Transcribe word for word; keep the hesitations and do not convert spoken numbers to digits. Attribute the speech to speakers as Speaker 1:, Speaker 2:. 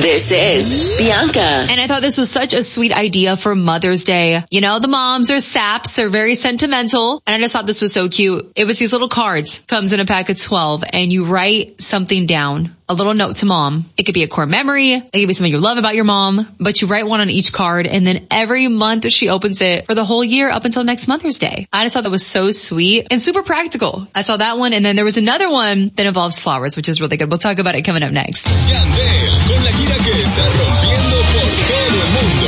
Speaker 1: This is Bianca.
Speaker 2: And I thought this was such a sweet idea for Mother's Day. You know, the moms are saps. They're very sentimental. And I just thought this was so cute. It was these little cards. Comes in a pack of twelve. And you write something down. A little note to mom. It could be a core memory. It could be something you love about your mom. But you write one on each card. And then every month she opens it for the whole year up until next Mother's Day. I just thought that was so sweet and super practical. I saw that one. And then there was another one that involves flowers, which is really good. We'll talk about it coming up next.
Speaker 3: Yandel, con la gira que está rompiendo por todo el mundo.